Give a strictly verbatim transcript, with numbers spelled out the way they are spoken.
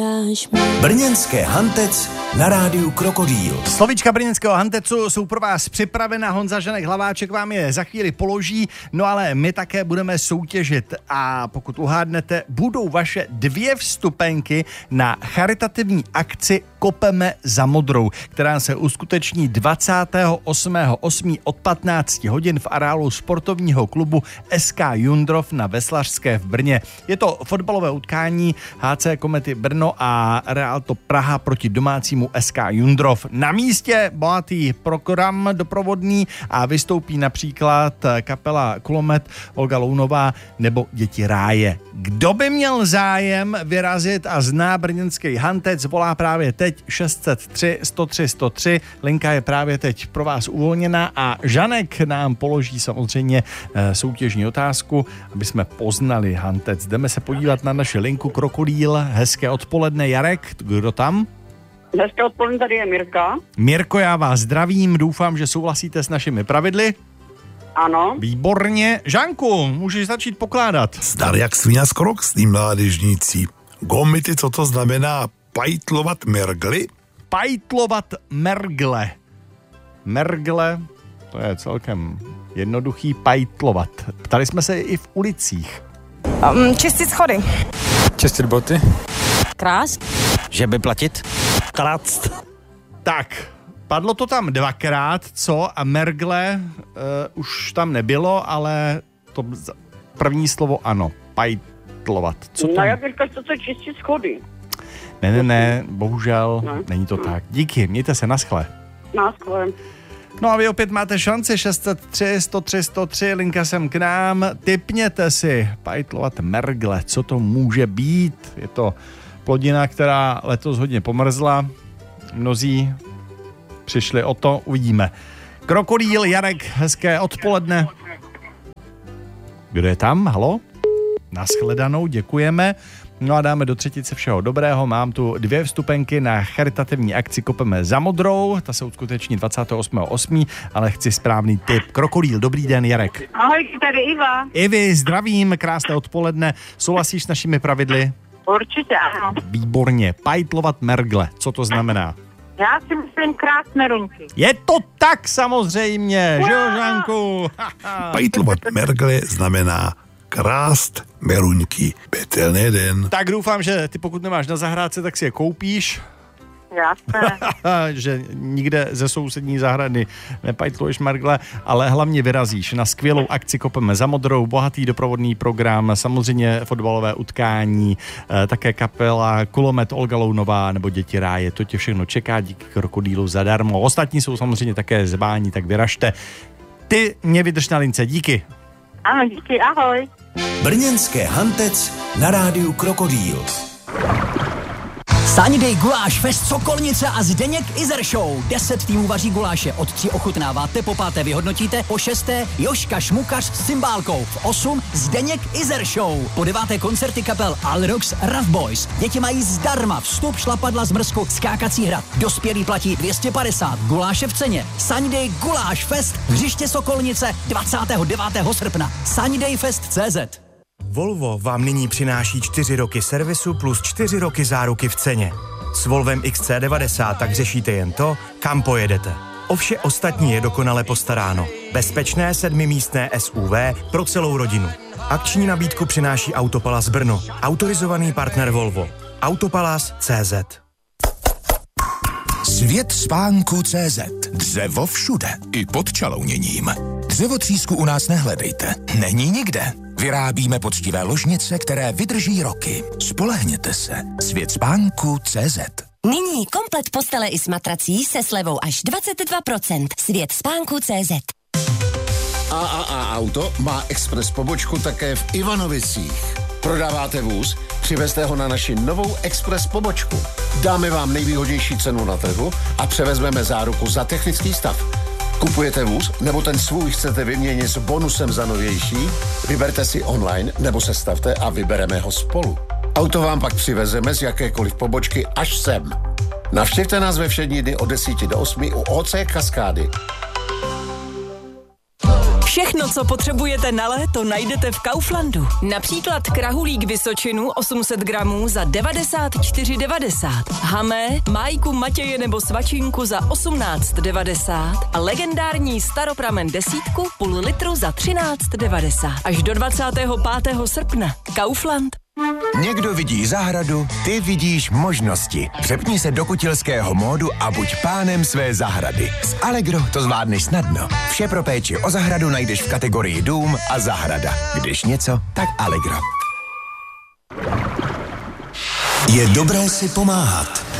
Brněnské Hantec na rádiu Krokodýl. Slovíčka brněnského Hantecu jsou pro vás připravena. Honza Žanek Hlaváček vám je za chvíli položí, no ale my také budeme soutěžit a pokud uhádnete, budou vaše dvě vstupenky na charitativní akci Kopeme za modrou, která se uskuteční dvacátého osmého osmého od patnácti hodin v areálu sportovního klubu S K Jundrov na Veslařské v Brně. Je to fotbalové utkání H C Komety Brno a Realto Praha proti domácímu S K Jundrov. Na místě bohatý program doprovodný a vystoupí například kapela Kulomet, Olga Lounová nebo Děti ráje. Kdo by měl zájem vyrazit a zná brněnský Hantec, volá právě teď šest set tři sto tři sto tři. Linka je právě teď pro vás uvolněna a Žanek nám položí samozřejmě soutěžní otázku, aby jsme poznali Hantec. Jdeme se podívat na naši linku Krokodýl. Hezké odpoledne, Jarek. Kdo tam? Hezké odpoledne, tady je Mirka. Mirko, já vás zdravím, doufám, že souhlasíte s našimi pravidly. Ano. Výborně. Žánku, můžeš začít pokládat. Zdar jak svinia z kroksný mládežníci. Gomity, co to znamená pajtlovat mergly? Pajtlovat mergle. Mergle, to je celkem jednoduchý, pajtlovat. Ptali jsme se i v ulicích. Um, čistit schody. Čistit boty. Krás. Že by platit. Krást. Tak, padlo to tam dvakrát, co? A mergle uh, už tam nebylo, ale to první slovo ano. Pajtlovat. Co to? No jak říkáš, to co čistit schody. Ne, ne, ne, bohužel ne. není to ne. tak. Díky, mějte se, naschle. Naschle. No a vy opět máte šanci šest set tři sto tři sto tři, linka sem k nám. Tipněte si, pajtlovat mergle, co to může být? Je to plodina, která letos hodně pomrzla. Mnozí přišli o to, uvidíme. Krokodýl, Jarek, hezké odpoledne. Kdo je tam? Halo? Naschledanou, děkujeme. No a dáme do třetice všeho dobrého. Mám tu dvě vstupenky na charitativní akci Kopeme za modrou. Ta se uskuteční dvacátého osmého osmého ale chci správný tip. Krokodýl, dobrý den, Jarek. Ahoj, tady Iva. Ivi, zdravím, krásné odpoledne. Souhlasíš s našimi pravidly? Určitě ano. Výborně. Pajtlovat mergle, co to znamená? Já si myslím krásné ruňky. Je to tak samozřejmě, že jo, Žánku? Pajtlovat mergle znamená krást meruňky. Petelný den. Tak doufám, že ty pokud nemáš na zahrádce, tak si je koupíš. Jasné. Že nikde ze sousední zahrady nepajtluješ mergle, ale hlavně vyrazíš na skvělou akci Kopeme za modrou, bohatý doprovodný program, samozřejmě fotbalové utkání, také kapela Kulomet, Olga Lounová nebo Děti ráje. To tě všechno čeká díky Krokodýlu zadarmo. Ostatní jsou samozřejmě také zváni, tak vyražte. Ty mě vydrž na lince, díky. Ano, díky, ahoj. Brněnské Hantec na rádiu Krokodýl. Sunday Guláš Fest Sokolnice a Zdeněk Izer Show. Deset týmů vaří guláše, od tří ochutnáváte, po páté vyhodnotíte, po šesté Joška Šmukař s cymbálkou, v osm Zdeněk Izer Show, po deváté koncerty kapel Alrox, Rough Boys. Děti mají zdarma vstup, šlapadla z mrzku, skákací hrad. Dospělí platí dvě stě padesát, guláše v ceně. Sunday Guláš Fest, hřiště Sokolnice, dvacátého devátého srpna. Sundayfest tečka cé zet. Volvo vám nyní přináší čtyři roky servisu plus čtyři roky záruky v ceně. S Volvem X C devadesát tak řešíte jen to, kam pojedete. O vše ostatní je dokonale postaráno. Bezpečné sedmimístné S U V pro celou rodinu. Akční nabídku přináší Autopalas Brno. Autorizovaný partner Volvo. Autopalas tečka cé zet. Svět spánku tečka cé zet. Dřevo všude, i pod čalouněním. Dřevotřísku u nás nehledejte. Není nikde. Vyrábíme poctivé ložnice, které vydrží roky. Spolehněte se. Svět spánku tečka cé zet. Nyní komplet postele i s matrací se slevou až dvacet dva procent. Svět spánku tečka cé zet. A A A Auto má express pobočku také v Ivanovicích. Prodáváte vůz? Přivezte ho na naši novou express pobočku. Dáme vám nejvýhodnější cenu na trhu a převezmeme záruku za technický stav. Kupujete vůz, nebo ten svůj chcete vyměnit s bonusem za novější? Vyberte si online, nebo se stavte a vybereme ho spolu. Auto vám pak přivezeme z jakékoliv pobočky až sem. Navštivte nás ve všední dny od deseti do osmi u O C Kaskády. Všechno, co potřebujete na léto, najdete v Kauflandu. Například krahulík Vysočinu osm set gramů za devadesát čtyři devadesát. Hamé, májku Matěje nebo svačinku za osmnáct devadesát a legendární staropramen desítku půl litru za třináct devadesát. Až do dvacátého pátého srpna. Kaufland. Někdo vidí zahradu, ty vidíš možnosti. Přepni se do kutilského módu a buď pánem své zahrady. S Allegro to zvládneš snadno. Vše pro péči o zahradu najdeš v kategorii dům a zahrada. Když něco, tak Allegro. Je dobré si pomáhat.